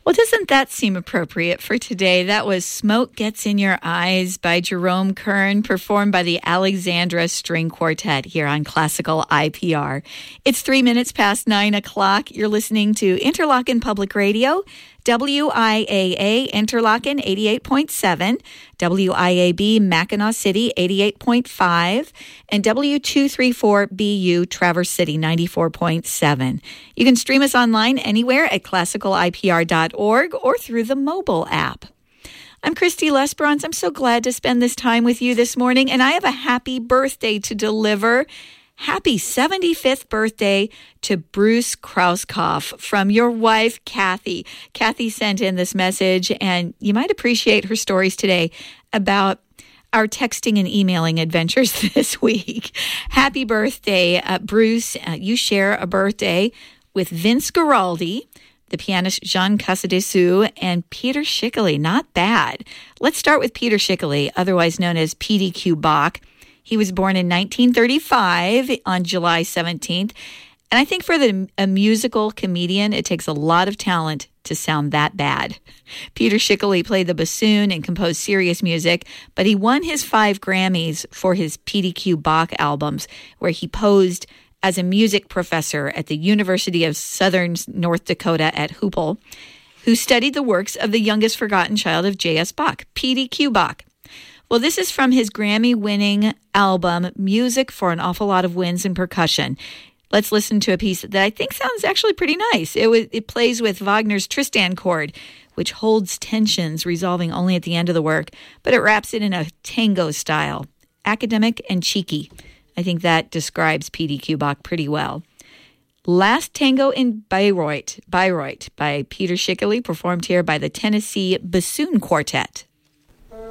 Well, doesn't that seem appropriate for today? That was Smoke Gets in Your Eyes by Jerome Kern, performed by the Alexandra String Quartet here on Classical IPR. It's 3 minutes past 9 o'clock. You're listening to Interlochen Public Radio, WIAA Interlochen 88.7, WIAB Mackinac City 88.5, and W234BU Traverse City 94.7. You can stream us online anywhere at classicalipr.org or through the mobile app. I'm Christy Lesperance. I'm so glad to spend this time with you this morning, and I have a happy birthday to deliver. Happy 75th birthday to Bruce Krauskopf from your wife, Kathy. Kathy sent in this message, and you might appreciate her stories today about our texting and emailing adventures this week. Happy birthday, Bruce. You share a birthday with Vince Guaraldi, the pianist Jean Casadessus, and Peter Schickele. Not bad. Let's start with Peter Schickele, otherwise known as PDQ Bach. He was born in 1935 on July 17th. And I think for a musical comedian, it takes a lot of talent to sound that bad. Peter Schickele played the bassoon and composed serious music, but he won his 5 Grammys for his PDQ Bach albums, where he posed as a music professor at the University of Southern North Dakota at Hoople, who studied the works of the youngest forgotten child of J.S. Bach, PDQ Bach. Well, this is from his Grammy-winning album, Music for an Awful Lot of Winds and Percussion. Let's listen to a piece that I think sounds actually pretty nice. It plays with Wagner's Tristan chord, which holds tensions resolving only at the end of the work, but it wraps it in a tango style, academic and cheeky. I think that describes PDQ Bach pretty well. Last Tango in Bayreuth by Peter Schickele, performed here by the Tennessee Bassoon Quartet.